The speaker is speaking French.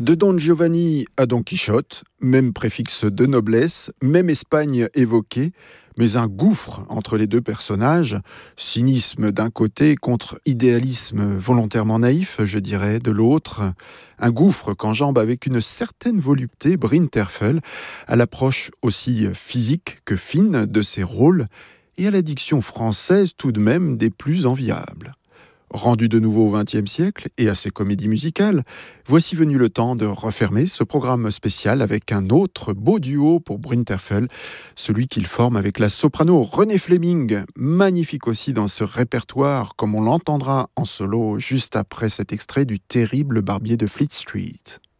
De Don Giovanni à Don Quichotte, même préfixe de noblesse, même Espagne évoquée, mais un gouffre entre les deux personnages, cynisme d'un côté contre idéalisme volontairement naïf, je dirais, de l'autre, un gouffre qu'enjambe avec une certaine volupté Brinterfell, à l'approche aussi physique que fine de ses rôles, et à la diction française tout de même des plus enviables. Rendu de nouveau au XXe siècle et à ses comédies musicales, voici venu le temps de refermer ce programme spécial avec un autre beau duo pour Brinterfell, celui qu'il forme avec la soprano Renée Fleming, magnifique aussi dans ce répertoire, comme on l'entendra en solo juste après cet extrait du terrible Barbier de Fleet Street.